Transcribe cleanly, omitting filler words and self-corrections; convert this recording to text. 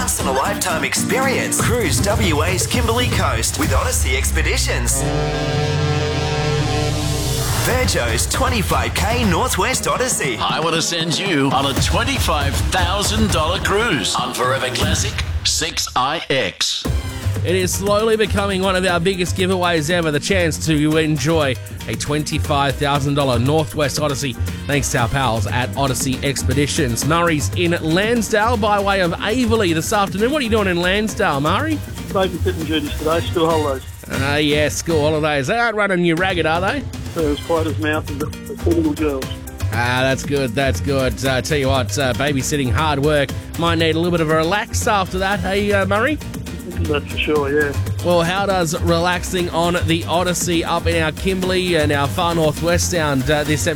once-in-a-lifetime experience. Cruise WA's Kimberley Coast with Odyssey Expeditions. Virgo's 25k Northwest Odyssey. I want to send you on a $25,000 cruise on Forever Classic 6IX. It is slowly becoming one of our biggest giveaways ever, the chance to enjoy a $25,000 Northwest Odyssey thanks to our pals at Odyssey Expeditions. Murray's in Lansdale by way of Averley this afternoon. What are you doing in Lansdale, Murray? Babysitting duties today, school holidays. Yeah, school holidays. They aren't running you ragged, are they? They're as quiet as mouth as the four little girls. That's good, that's good. Tell you what, babysitting, hard work. Might need a little bit of a relax after that, hey, Murray? That's for sure, yeah. Well, how does relaxing on the Odyssey up in our Kimberley and our far northwest sound this